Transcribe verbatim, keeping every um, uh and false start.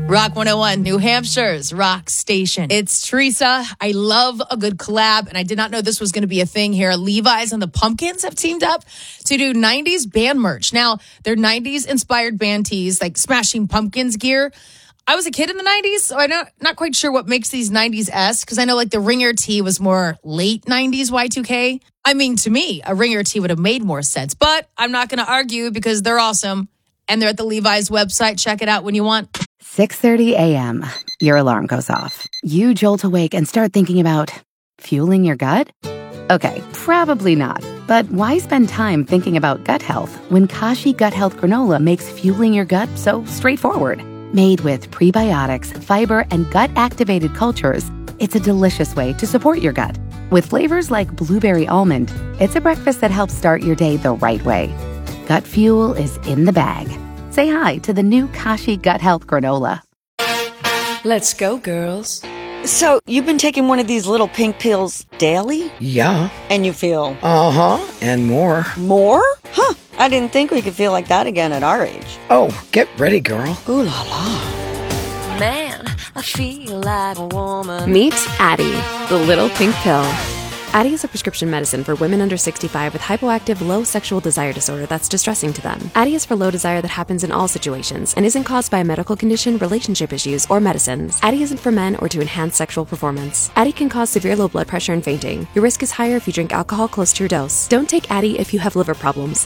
Rock one oh one, New Hampshire's rock station. It's Teresa. I love a good collab, and I did not know this was going to be a thing here. Levi's and the Pumpkins have teamed up to do nineties band merch. Now, they're nineties-inspired band tees, like Smashing Pumpkins gear. I was a kid in the nineties, so I'm not, not quite sure what makes these nineties-esque, because I know like the Ringer tee was more late nineties Y two K. I mean, to me, a Ringer tee would have made more sense, but I'm not going to argue because they're awesome, and they're at the Levi's website. Check it out when you want. six thirty a.m. Your alarm goes off. You jolt awake and start thinking about fueling your gut? Okay, probably not. But why spend time thinking about gut health when Kashi Gut Health Granola makes fueling your gut so straightforward? Made with prebiotics, fiber, and gut-activated cultures, it's a delicious way to support your gut. With flavors like blueberry almond, it's a breakfast that helps start your day the right way. Gut fuel is in the bag. Say hi to the new Kashi Gut Health Granola. Let's go, girls. So, you've been taking one of these little pink pills daily? Yeah. And you feel? Uh-huh, and more. More? Huh, I didn't think we could feel like that again at our age. Oh, get ready, girl. Ooh la la. Man, I feel like a woman. Meet Addie, the little pink pill. Addie is a prescription medicine for women under sixty-five with hypoactive low sexual desire disorder that's distressing to them. Addie is for low desire that happens in all situations and isn't caused by a medical condition, relationship issues, or medicines. Addie isn't for men or to enhance sexual performance. Addie can cause severe low blood pressure and fainting. Your risk is higher if you drink alcohol close to your dose. Don't take Addie if you have liver problems.